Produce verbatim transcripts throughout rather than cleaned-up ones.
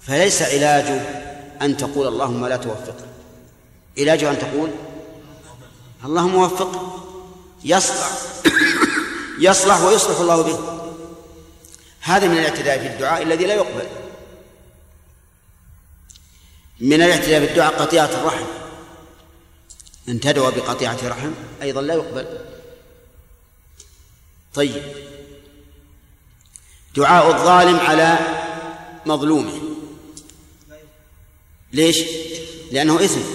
فليس علاجه أن تقول اللهم لا توفقه، علاجه أن تقول اللهم وفقه، يصلح يصلح ويصلح الله به. هذا من الاعتداء في الدعاء الذي لا يقبل. من الاعتداء في الدعاء قطيعة الرحم، أن تدعو بقطيعة رحم أيضا لا يقبل. طيب، دعاء الظالم على مظلومه، ليش؟ لأنه إثم،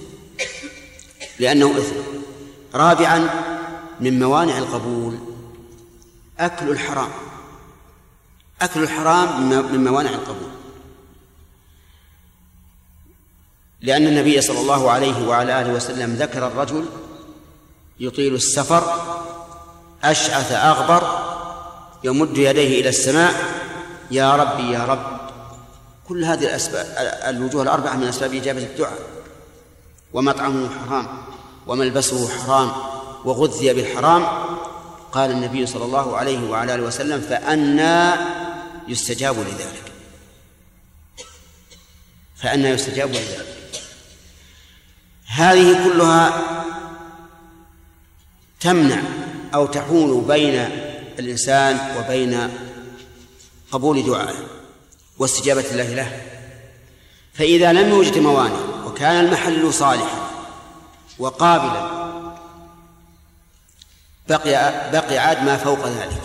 لأنه إثم. رابعا من موانع القبول أكل الحرام، أكل الحرام من موانع القبول، لأن النبي صلى الله عليه وعلى آله وسلم ذكر الرجل يطيل السفر أشعث أغبر يمد يديه إلى السماء يا ربي يا رب. كل هذه الأسباب الوجوه الأربعة من أسباب إجابة الدعاء. ومطعمه حرام وملبسه حرام وغذي بالحرام. قال النبي صلى الله عليه وعلى آله وسلم فأنى يستجاب لذلك، فأنى يستجاب لذلك. هذه كلها تمنع أو تحول بين الإنسان وبين قبول دعائه واستجابة الله له. فإذا لم يوجد موانع وكان المحل صالحا وقابلا بقي, بقي عاد ما فوق ذلك.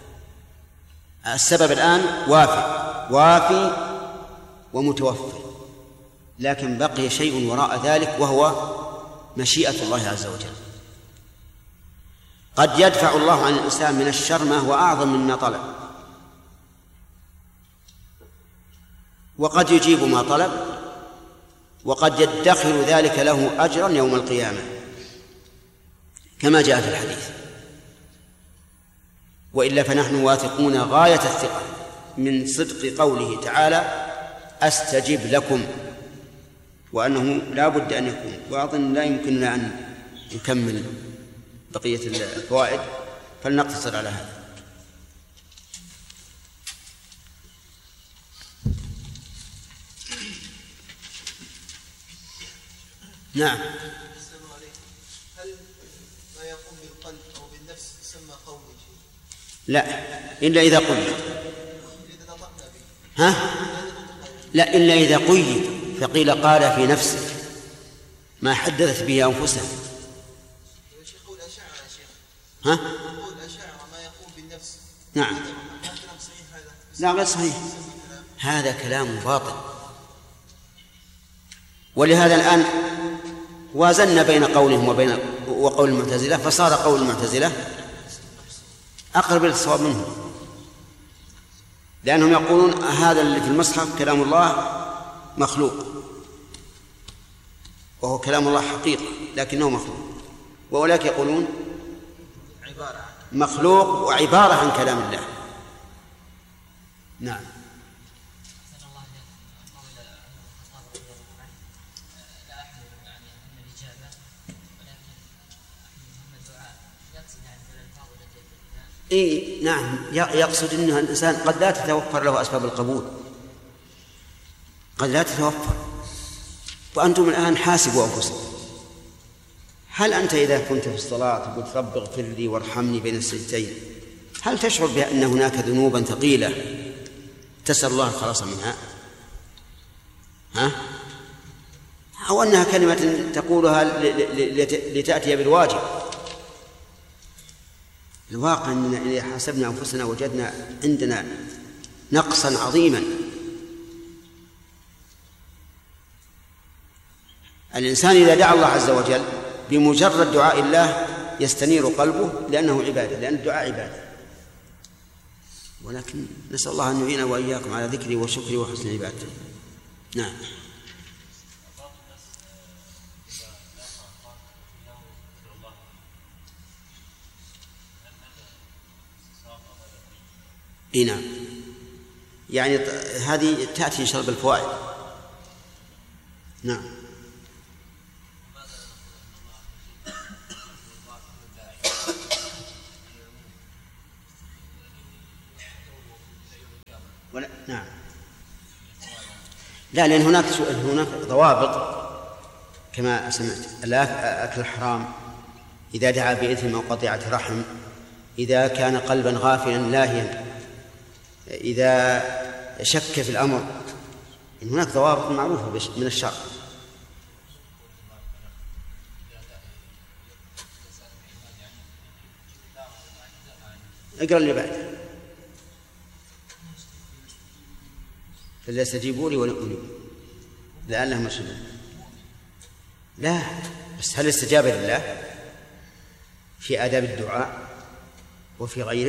السبب الآن وافي وافي ومتوفر، لكن بقي شيء وراء ذلك وهو مشيئة الله عز وجل. قد يدفع الله عن الإنسان من الشر ما هو أعظم مما طلب، وقد يجيب ما طلب، وقد يدخر ذلك له أجرا يوم القيامة كما جاء في الحديث. وإلا فنحن واثقون غاية الثقة من صدق قوله تعالى أستجب لكم، وأنه لا بد أن يكون. وأظن لا يمكننا أن نكمل بقية الفوائد، فلنقتصر على هذا. نعم. هل ما يقوم بالقلب أو بالنفس يسمى قول؟ لا، إلا إذا قيد. ها؟ لا، إلا إذا قيد، فقيل قال في نفسه ما حدثت به أنفسها. ها؟ ما يقوم بالنفس. نعم. لا، غير صحيح، هذا كلام باطل. ولهذا الآن وازن بين قولهم وبين وقول المعتزلة، فصار قول المعتزلة أقرب إلى الصواب منه، لأنهم يقولون هذا اللي في المصحف كلام الله مخلوق، وهو كلام الله حقيقة لكنه مخلوق، وأولئك يقولون مخلوق وعبارة عن كلام الله. نعم. إيه نعم، يقصد أن الإنسان قد لا تتوفر له أسباب القبول، قد لا تتوفر. وأنتم الآن حاسبوا أنفسكم، هل أنت إذا كنت في الصلاة قلت رب اغفر لي وارحمني بين السجدتين، هل تشعر بأن هناك ذنوبا ثقيلة تسأل الله الخلاص منها؟ ها؟ أو أنها كلمة تقولها لتأتي بالواجب؟ الواقع أننا إذا حاسبنا أنفسنا وجدنا عندنا نقصا عظيما. الإنسان إذا دعا الله عز وجل بمجرد دعاء الله يستنير قلبه، لأنه عبادة، لأن الدعاء عبادة. ولكن نسأل الله أن يعيننا وإياكم على ذكره وشكره وحسن عبادته. نعم. نعم، يعني هذه تأتي إن شاء الله بالفوائد. نعم. ولا نعم لا، لأن هناك هناك ضوابط كما سمعت: أكل الحرام، إذا دعا بإثم أو قطيعة رحم، إذا كان قلبا غافلا لاهيا، إذا شك في الأمر. هناك ضوابط معروفة من الشرع. اقرأ اللي بعد: فليستجيبوا لي وليؤمنوا لعلهم يرشدون. لا، بس هل الاستجابة لله في آداب الدعاء وفي غيره؟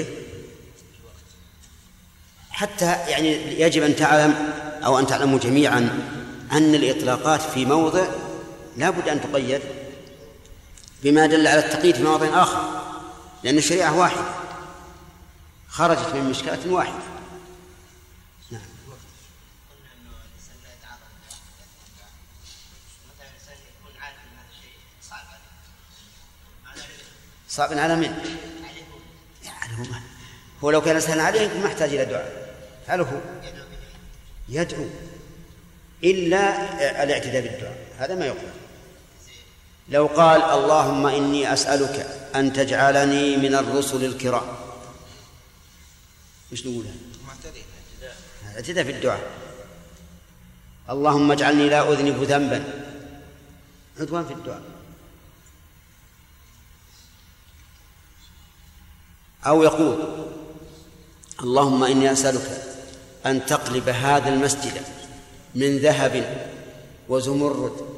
حتى يعني يجب أن تعلم أو أن تعلموا جميعا أن الإطلاقات في موضع لا بد أن تقيد بما دل على التقييد في موضع آخر، لأن الشريعة واحدة خرجت من مشكلة واحدة. نعم. صعب على من؟ يعني هو لو كان سهلا عليه ما احتاج إلى دعاء. هل يدعو إلا الاعتداء بالدعاء؟ هذا ما يقول. لو قال: اللهم إني أسألك أن تجعلني من الرسل الكرام، مش نقولها؟ اعتداء في الدعاء. اللهم اجعلني لا أذنب ذنبا، عدوان في الدعاء. أو يقول: اللهم إني أسألك أن تقلب هذا المسجد من ذهب وزمرد.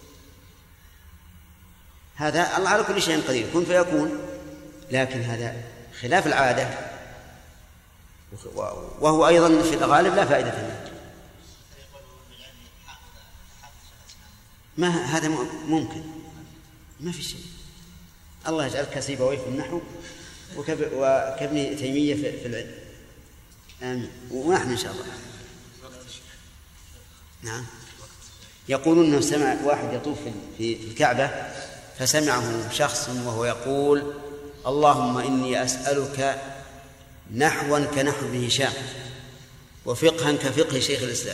هذا الله على كل شيء قدير، كن فيكون، لكن هذا خلاف العادة، وهو أيضا في الغالب لا فائدة منه. ما هذا ممكن، ما في شيء. الله يجعل كسيبويه في النحو وكابن تيمية في العلم. آمين. ونحن إن شاء الله. نعم. يقولون أنه سمع واحد يطوف في الكعبة فسمعه شخص وهو يقول: اللهم إني أسألك نحوا كنحو ابن هشام وفقها كفقه شيخ الإسلام.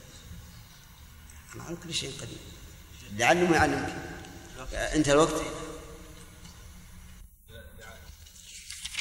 على كل شيء قدير، لعله ما يعلمك. أنت الوقت